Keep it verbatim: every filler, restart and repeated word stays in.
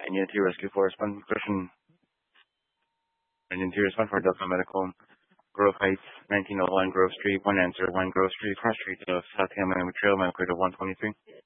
Unity Rescue Force, one question. Unity Response for Delta Medical. Grove Heights, nineteen oh one Grove Street. One answer, one Grove Street, cross street of South Hamlin, Trail, Medical Code one twenty-three.